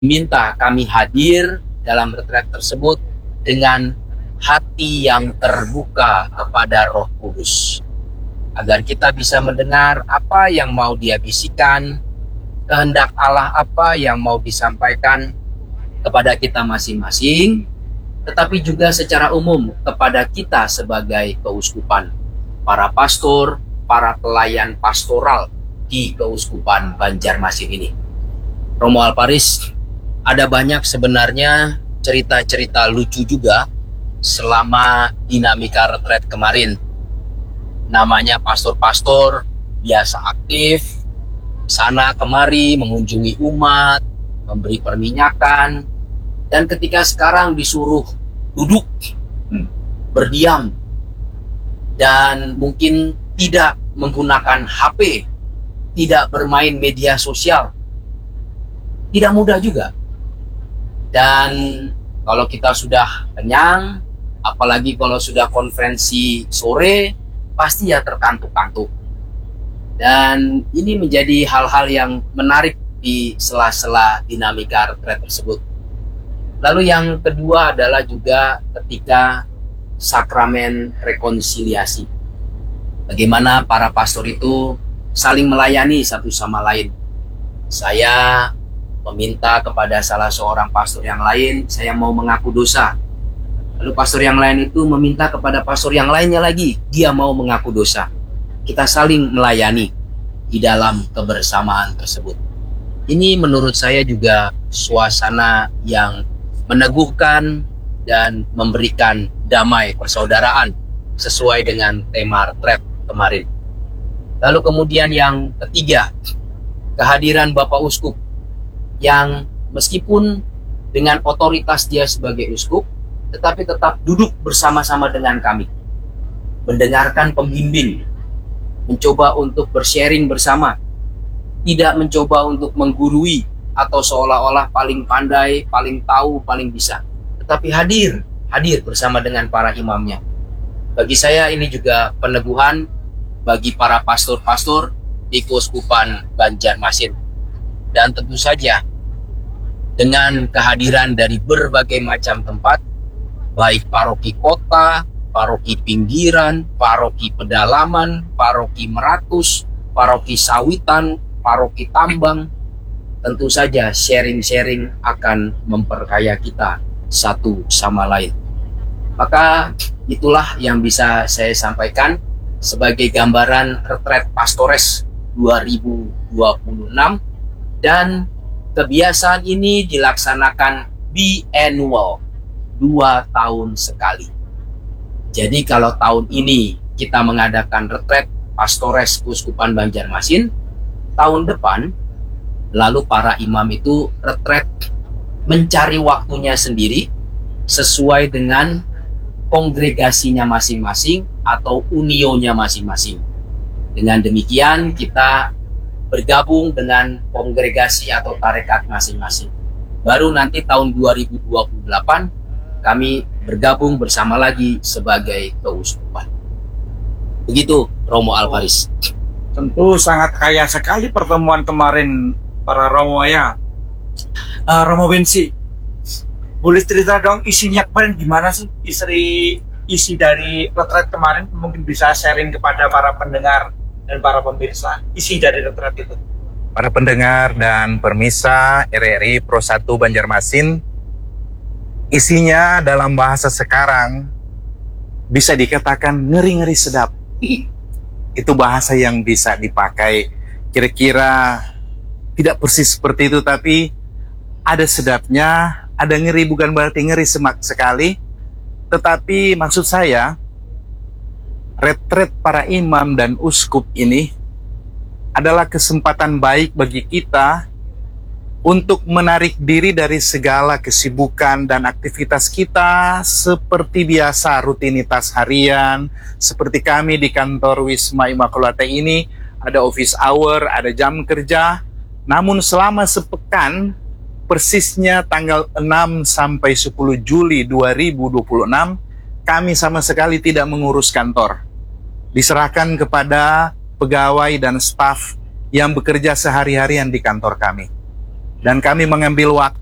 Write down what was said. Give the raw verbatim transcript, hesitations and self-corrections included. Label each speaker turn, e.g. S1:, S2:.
S1: Minta kami hadir dalam retret tersebut dengan hati yang terbuka kepada Roh Kudus, agar kita bisa mendengar apa yang mau Dia bisikan, kehendak Allah apa yang mau disampaikan kepada kita masing-masing, tetapi juga secara umum kepada kita sebagai keuskupan, para pastor, para pelayan pastoral di Keuskupan Banjarmasin ini. Romo Alparis, ada banyak sebenarnya cerita-cerita lucu juga selama dinamika retret kemarin. Namanya pastor-pastor biasa aktif, sana kemari mengunjungi umat, memberi perminyakan, dan ketika sekarang disuruh duduk, berdiam, dan mungkin tidak menggunakan H P, tidak bermain media sosial, tidak mudah juga. Dan kalau kita sudah kenyang, apalagi kalau sudah konferensi sore, pasti ya terkantuk-kantuk. Dan ini menjadi hal-hal yang menarik di sela-sela dinamika retret tersebut. Lalu yang kedua adalah juga ketika sakramen rekonsiliasi. Bagaimana para pastor itu saling melayani satu sama lain. Saya meminta kepada salah seorang pastor yang lain, saya mau mengaku dosa. Lalu pastor yang lain itu meminta kepada pastor yang lainnya lagi, dia mau mengaku dosa. Kita saling melayani di dalam kebersamaan tersebut. Ini menurut saya juga suasana yang meneguhkan dan memberikan damai persaudaraan sesuai dengan tema retret kemarin. Lalu kemudian yang ketiga, kehadiran Bapak Uskup yang meskipun dengan otoritas dia sebagai uskup, tetapi tetap duduk bersama-sama dengan kami, mendengarkan pembimbing, mencoba untuk bersharing bersama, tidak mencoba untuk menggurui atau seolah-olah paling pandai, paling tahu, paling bisa, tetapi hadir, hadir bersama dengan para imamnya. Bagi saya ini juga peneguhan bagi para pastor-pastor di Keuskupan Banjarmasin. Dan tentu saja dengan kehadiran dari berbagai macam tempat, baik paroki kota, paroki pinggiran, paroki pedalaman, paroki Meratus, paroki Sawitan, paroki Tambang, tentu saja sharing-sharing akan memperkaya kita satu sama lain. Maka itulah yang bisa saya sampaikan sebagai gambaran retret Pastores dua ribu dua puluh enam, dan kebiasaan ini dilaksanakan biannual, dua tahun sekali. Jadi kalau tahun ini kita mengadakan retret Pastores Keuskupan Banjarmasin, tahun depan lalu para imam itu retret mencari waktunya sendiri sesuai dengan kongregasinya masing-masing atau unionya masing-masing. Dengan demikian kita bergabung dengan kongregasi atau tarekat masing-masing. Baru nanti tahun dua ribu dua puluh delapan kami bergabung bersama lagi sebagai keuskupan. Begitu Romo Alparis.
S2: Tentu sangat kaya sekali pertemuan kemarin para Romo ya. Uh, Romo Bensi, boleh cerita dong isinya kemarin gimana sih? Isi, isi dari retret kemarin mungkin bisa sharing kepada para pendengar dan para pemirsa isi dari retret itu.
S3: Para pendengar dan permisa R R I Pro satu Banjarmasin, isinya dalam bahasa sekarang bisa dikatakan ngeri-ngeri sedap. Itu bahasa yang bisa dipakai, kira-kira tidak persis seperti itu, tapi ada sedapnya, ada ngeri, bukan berarti ngeri semak sekali, tetapi maksud saya retret para imam dan uskup ini adalah kesempatan baik bagi kita untuk menarik diri dari segala kesibukan dan aktivitas kita seperti biasa, rutinitas harian. Seperti kami di kantor Wisma Immaculata ini, ada office hour, ada jam kerja. Namun selama sepekan, persisnya tanggal enam sampai sepuluh Juli dua ribu dua puluh enam, kami sama sekali tidak mengurus kantor. Diserahkan kepada pegawai dan staf yang bekerja sehari-harian di kantor kami. Dan kami mengambil waktu